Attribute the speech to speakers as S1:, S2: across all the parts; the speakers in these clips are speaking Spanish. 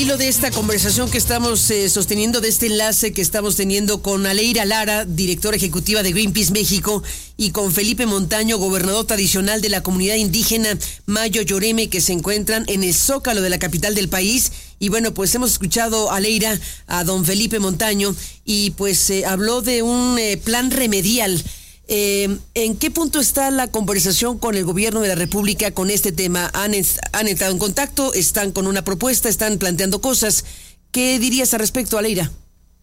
S1: Lo de esta conversación que estamos sosteniendo, de este enlace que estamos teniendo con Aleira Lara, directora ejecutiva de Greenpeace México, y con Felipe Montaño, gobernador tradicional de la comunidad indígena Mayo Yoreme, que se encuentran en el Zócalo de la capital del país. Y bueno, pues hemos escuchado a Aleira, a don Felipe Montaño, y pues habló de un plan remedial. ¿En qué punto está la conversación con el gobierno de la República con este tema? ¿Han entrado en contacto? ¿Están con una propuesta? ¿Están planteando cosas? ¿Qué dirías al respecto, Aleira?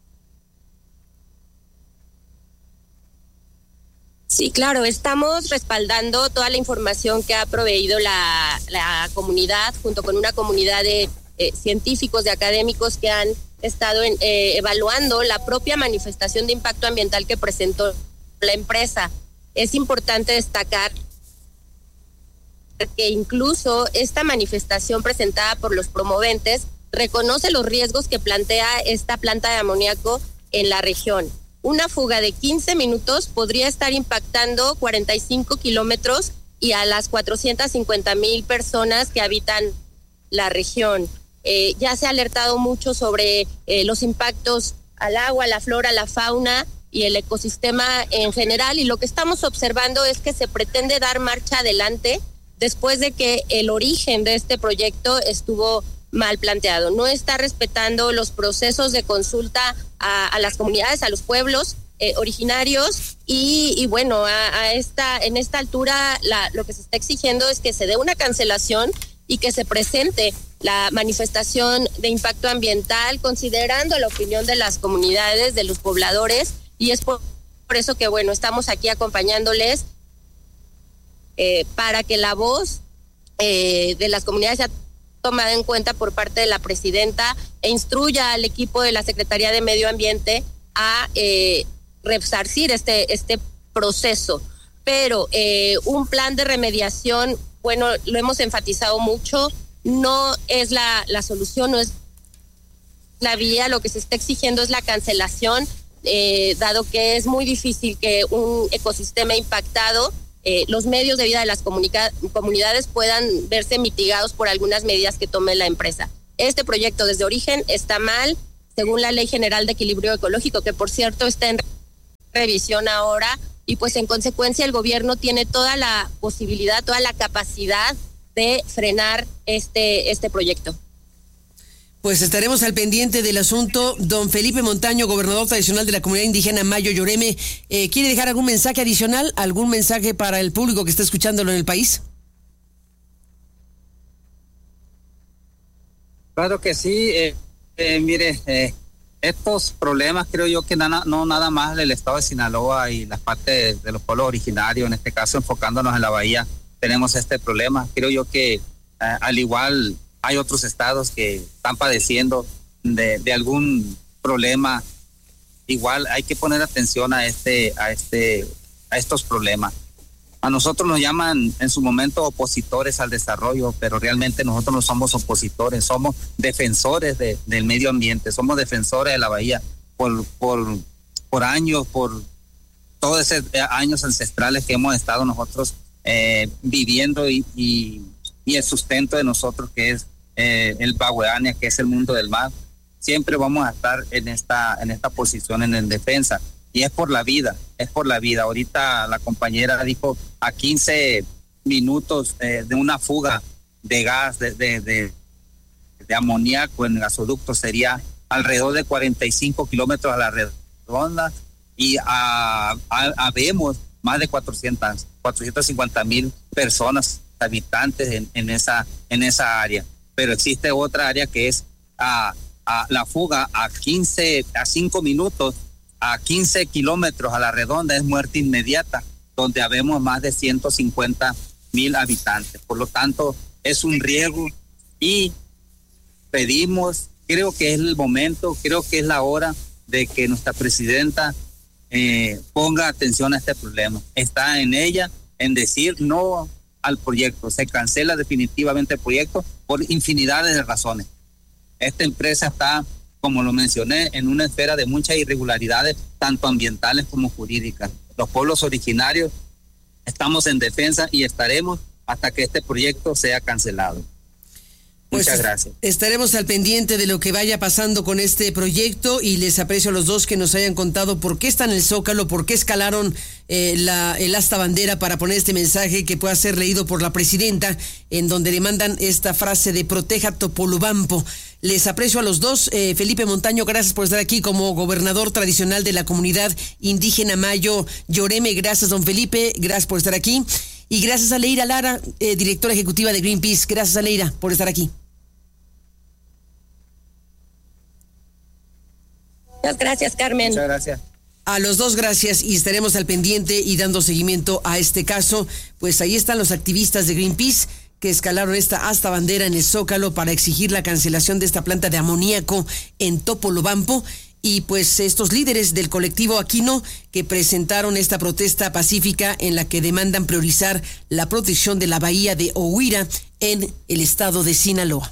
S2: Sí, claro, estamos respaldando toda la información que ha proveído la comunidad, junto con una comunidad de científicos, de académicos que han estado evaluando la propia manifestación de impacto ambiental que presentó la empresa. Es importante destacar que incluso esta manifestación presentada por los promoventes reconoce los riesgos que plantea esta planta de amoníaco en la región. Una fuga de 15 minutos podría estar impactando 45 kilómetros y a las 450,000 personas que habitan la región. Ya se ha alertado mucho sobre los impactos al agua, a la flora, a la fauna y el ecosistema en general, y lo que estamos observando es que se pretende dar marcha adelante después de que el origen de este proyecto estuvo mal planteado. No está respetando los procesos de consulta a las comunidades, a los pueblos originarios, y bueno, en esta altura lo que se está exigiendo es que se dé una cancelación y que se presente la manifestación de impacto ambiental considerando la opinión de las comunidades, de los pobladores. Y es por eso que, bueno, estamos aquí acompañándoles para que la voz de las comunidades sea tomada en cuenta por parte de la presidenta e instruya al equipo de la Secretaría de Medio Ambiente a resarcir este proceso. Pero un plan de remediación, bueno, lo hemos enfatizado mucho, no es la solución, no es la vía. Lo que se está exigiendo es la cancelación, dado que es muy difícil que un ecosistema impactado, los medios de vida de las comunidades puedan verse mitigados por algunas medidas que tome la empresa. Este proyecto desde origen está mal, según la Ley General de Equilibrio Ecológico, que por cierto está en revisión ahora, y pues en consecuencia el gobierno tiene toda la posibilidad, toda la capacidad de frenar este proyecto.
S1: Pues estaremos al pendiente del asunto. Don Felipe Montaño, gobernador tradicional de la comunidad indígena Mayo Yoreme, ¿quiere dejar algún mensaje adicional, algún mensaje para el público que está escuchándolo en el país?
S3: Claro que sí. Mire, estos problemas creo yo que no nada más del estado de Sinaloa y las partes de los pueblos originarios, en este caso enfocándonos en la bahía, tenemos este problema. Creo yo que al igual hay otros estados que están padeciendo de algún problema. Igual hay que poner atención a estos problemas. A nosotros nos llaman en su momento opositores al desarrollo, pero realmente nosotros no somos opositores, somos defensores del medio ambiente, somos defensores de la bahía por años, por todos esos años ancestrales que hemos estado nosotros viviendo y el sustento de nosotros, que es el Bahueania, que es el mundo del mar. Siempre vamos a estar en esta posición en defensa, y es por la vida. Ahorita la compañera dijo a 15 minutos de una fuga de gas de amoníaco en el gasoducto sería alrededor de 45 kilómetros a la redonda, y habemos más de 450,000 personas, habitantes en esa área. Pero existe otra área que es la fuga a 5 minutos, a 15 kilómetros a la redonda, es muerte inmediata, donde habemos más de 150,000 habitantes. Por lo tanto, es un riesgo, y pedimos, creo que es el momento, creo que es la hora de que nuestra presidenta ponga atención a este problema. Está en ella en decir no al proyecto, se cancela definitivamente el proyecto por infinidad de razones. Esta empresa está, como lo mencioné, en una esfera de muchas irregularidades, tanto ambientales como jurídicas. Los pueblos originarios estamos en defensa y estaremos hasta que este proyecto sea cancelado. Muchas gracias.
S1: Estaremos al pendiente de lo que vaya pasando con este proyecto y les aprecio a los dos que nos hayan contado por qué están en el Zócalo, por qué escalaron el asta bandera para poner este mensaje que pueda ser leído por la presidenta, en donde le mandan esta frase de proteja Topolobampo. Les aprecio a los dos. Felipe Montaño, gracias por estar aquí como gobernador tradicional de la comunidad indígena Mayo Yoreme. Gracias, don Felipe, gracias por estar aquí. Y gracias a Leira Lara, directora ejecutiva de Greenpeace. Gracias a Leira por estar aquí.
S2: Muchas gracias, Carmen.
S3: Muchas gracias.
S1: A los dos, gracias, y estaremos al pendiente y dando seguimiento a este caso. Pues ahí están los activistas de Greenpeace que escalaron esta asta bandera en el Zócalo para exigir la cancelación de esta planta de amoníaco en Topolobampo. Y pues estos líderes del colectivo Aquino que presentaron esta protesta pacífica en la que demandan priorizar la protección de la bahía de Ohuira en el estado de Sinaloa.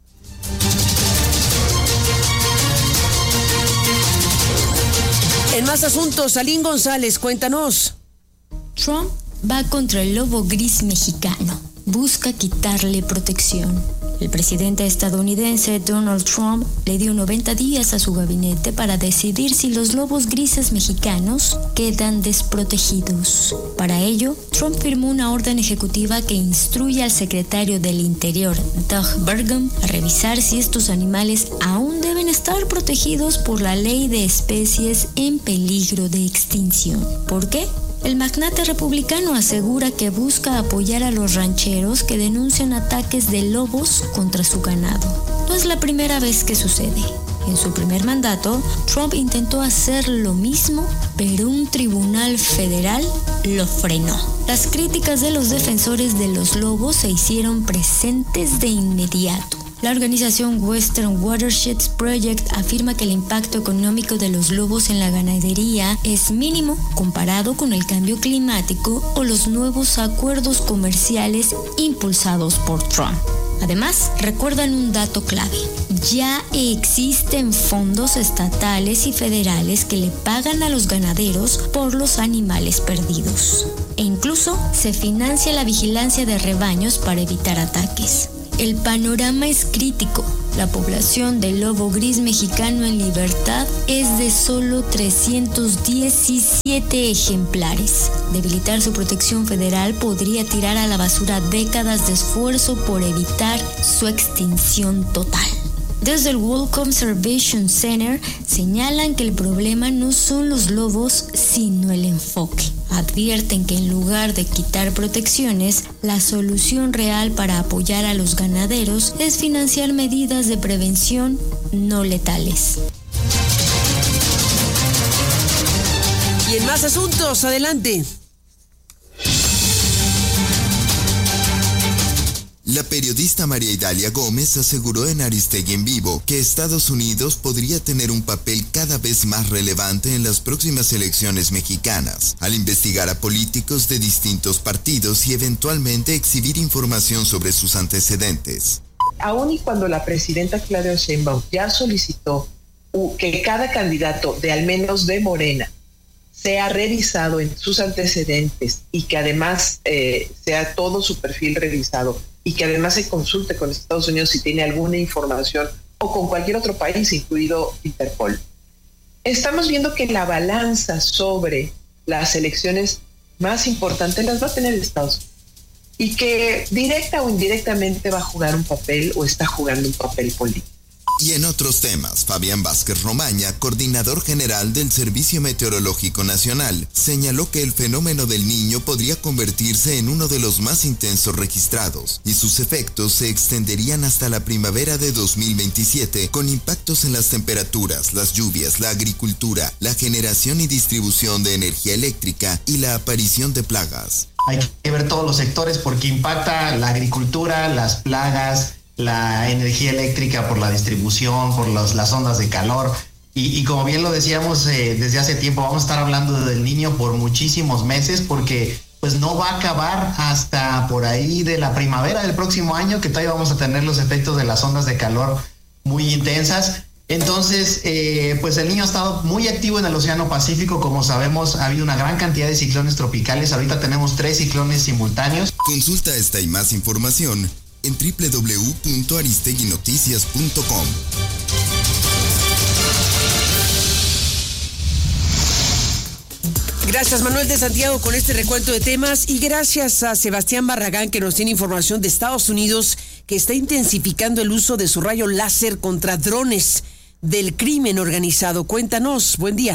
S1: En más asuntos, Alín González, cuéntanos.
S4: Trump va contra el lobo gris mexicano. Busca quitarle protección. El presidente estadounidense Donald Trump le dio 90 días a su gabinete para decidir si los lobos grises mexicanos quedan desprotegidos. Para ello, Trump firmó una orden ejecutiva que instruye al secretario del Interior, Doug Burgum, a revisar si estos animales aún deben estar protegidos por la ley de especies en peligro de extinción. ¿Por qué? El magnate republicano asegura que busca apoyar a los rancheros que denuncian ataques de lobos contra su ganado. No es la primera vez que sucede. En su primer mandato, Trump intentó hacer lo mismo, pero un tribunal federal lo frenó. Las críticas de los defensores de los lobos se hicieron presentes de inmediato. La organización Western Watersheds Project afirma que el impacto económico de los lobos en la ganadería es mínimo comparado con el cambio climático o los nuevos acuerdos comerciales impulsados por Trump. Además, recuerdan un dato clave. Ya existen fondos estatales y federales que le pagan a los ganaderos por los animales perdidos. E incluso se financia la vigilancia de rebaños para evitar ataques. El panorama es crítico. La población del lobo gris mexicano en libertad es de solo 317 ejemplares. Debilitar su protección federal podría tirar a la basura décadas de esfuerzo por evitar su extinción total. Desde el World Conservation Center señalan que el problema no son los lobos, sino el enfoque. Advierten que en lugar de quitar protecciones, la solución real para apoyar a los ganaderos es financiar medidas de prevención no letales.
S1: Y en más asuntos, adelante.
S5: La periodista María Idalia Gómez aseguró en Aristegui en Vivo que Estados Unidos podría tener un papel cada vez más relevante en las próximas elecciones mexicanas, al investigar a políticos de distintos partidos y eventualmente exhibir información sobre sus antecedentes.
S6: Aún y cuando la presidenta Claudia Sheinbaum ya solicitó que cada candidato de al menos de Morena sea revisado en sus antecedentes y que además sea todo su perfil revisado y que además se consulte con Estados Unidos si tiene alguna información o con cualquier otro país, incluido Interpol. Estamos viendo que la balanza sobre las elecciones más importantes las va a tener Estados Unidos y que directa o indirectamente va a jugar un papel o está jugando un papel político.
S5: Y en otros temas, Fabián Vázquez Romaña, coordinador general del Servicio Meteorológico Nacional, señaló que el fenómeno del Niño podría convertirse en uno de los más intensos registrados y sus efectos se extenderían hasta la primavera de 2027 con impactos en las temperaturas, las lluvias, la agricultura, la generación y distribución de energía eléctrica y la aparición de plagas.
S7: Hay que ver todos los sectores porque impacta la agricultura, las plagas, la energía eléctrica por la distribución, por las ondas de calor y como bien lo decíamos desde hace tiempo, vamos a estar hablando del Niño por muchísimos meses porque pues no va a acabar hasta por ahí de la primavera del próximo año, que todavía vamos a tener los efectos de las ondas de calor muy intensas. Entonces, pues el Niño ha estado muy activo en el Océano Pacífico. Como sabemos, ha habido una gran cantidad de ciclones tropicales. Ahorita tenemos 3 ciclones simultáneos.
S5: Consulta esta y más información en www.aristeguinoticias.com.
S1: Gracias, Manuel de Santiago, con este recuento de temas, y gracias a Sebastián Barragán, que nos tiene información de Estados Unidos, que está intensificando el uso de su rayo láser contra drones del crimen organizado. Cuéntanos, buen día.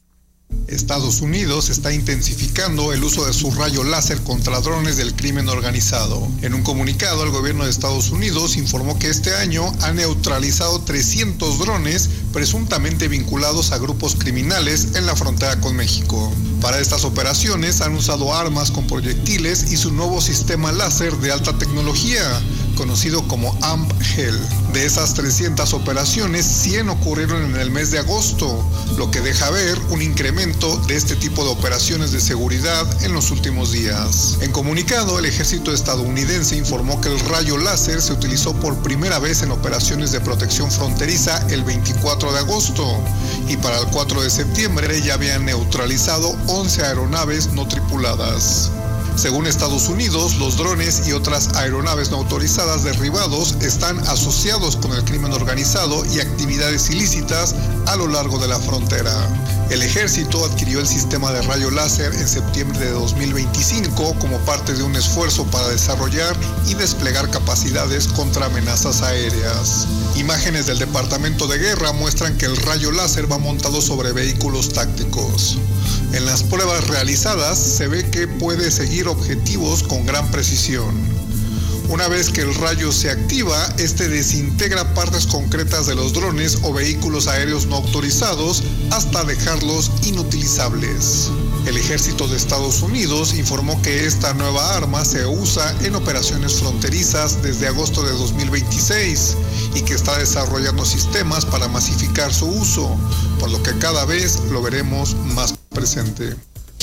S8: Estados Unidos está intensificando el uso de su rayo láser contra drones del crimen organizado. En un comunicado, el gobierno de Estados Unidos informó que este año ha neutralizado 300 drones presuntamente vinculados a grupos criminales en la frontera con México. Para estas operaciones han usado armas con proyectiles y su nuevo sistema láser de alta tecnología, conocido como AMP-HEL. De esas 300 operaciones, 100 ocurrieron en el mes de agosto, lo que deja ver un incremento de este tipo de operaciones de seguridad en los últimos días. En comunicado, el ejército estadounidense informó que el rayo láser se utilizó por primera vez en operaciones de protección fronteriza el 24 de agosto, y para el 4 de septiembre ya habían neutralizado 11 aeronaves no tripuladas. Según Estados Unidos, los drones y otras aeronaves no autorizadas derribados están asociados con el crimen organizado y actividades ilícitas a lo largo de la frontera. El ejército adquirió el sistema de rayo láser en septiembre de 2025 como parte de un esfuerzo para desarrollar y desplegar capacidades contra amenazas aéreas. Imágenes del Departamento de Guerra muestran que el rayo láser va montado sobre vehículos tácticos. En las pruebas realizadas se ve que puede seguir objetivos con gran precisión. Una vez que el rayo se activa, este desintegra partes concretas de los drones o vehículos aéreos no autorizados hasta dejarlos inutilizables. El ejército de Estados Unidos informó que esta nueva arma se usa en operaciones fronterizas desde agosto de 2026 y que está desarrollando sistemas para masificar su uso, por lo que cada vez lo veremos más presente.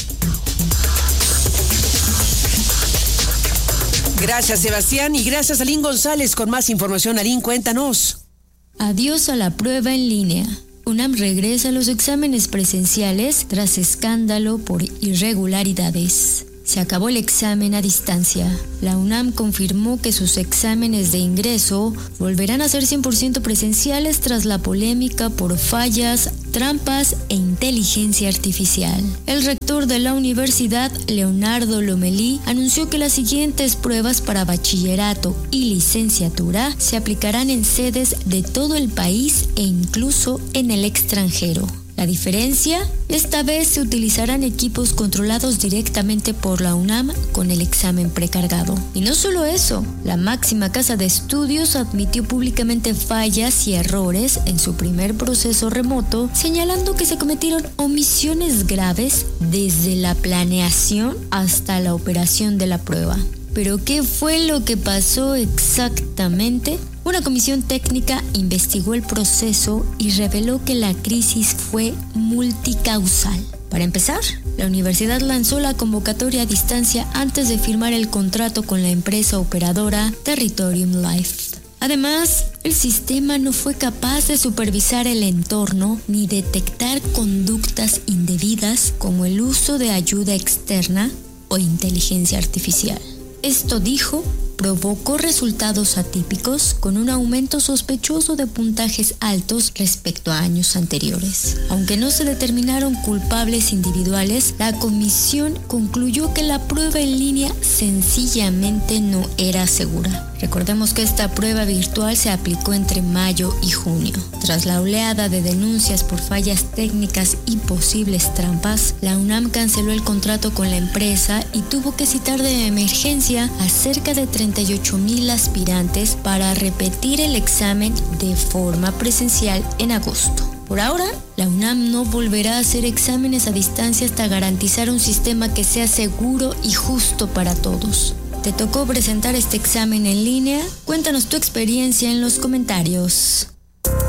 S1: Gracias, Sebastián, y gracias a Alín González con más información. Alín, cuéntanos.
S4: Adiós a la prueba en línea. UNAM regresa a los exámenes presenciales tras escándalo por irregularidades. Se acabó el examen a distancia. La UNAM confirmó que sus exámenes de ingreso volverán a ser 100% presenciales tras la polémica por fallas, trampas e inteligencia artificial. El rector de la universidad, Leonardo Lomelí, anunció que las siguientes pruebas para bachillerato y licenciatura se aplicarán en sedes de todo el país e incluso en el extranjero. La diferencia, esta vez se utilizarán equipos controlados directamente por la UNAM con el examen precargado. Y no solo eso, la máxima casa de estudios admitió públicamente fallas y errores en su primer proceso remoto, señalando que se cometieron omisiones graves desde la planeación hasta la operación de la prueba. ¿Pero qué fue lo que pasó exactamente? Una comisión técnica investigó el proceso y reveló que la crisis fue multicausal. Para empezar, la universidad lanzó la convocatoria a distancia antes de firmar el contrato con la empresa operadora Territorium Life. Además, el sistema no fue capaz de supervisar el entorno ni detectar conductas indebidas como el uso de ayuda externa o inteligencia artificial. Esto, dijo, provocó resultados atípicos con un aumento sospechoso de puntajes altos respecto a años anteriores. Aunque no se determinaron culpables individuales, la comisión concluyó que la prueba en línea sencillamente no era segura. Recordemos que esta prueba virtual se aplicó entre mayo y junio. Tras la oleada de denuncias por fallas técnicas y posibles trampas, la UNAM canceló el contrato con la empresa y tuvo que citar de emergencia a cerca de 38,000 aspirantes para repetir el examen de forma presencial en agosto. Por ahora, la UNAM no volverá a hacer exámenes a distancia hasta garantizar un sistema que sea seguro y justo para todos. ¿Te tocó presentar este examen en línea? Cuéntanos tu experiencia en los comentarios.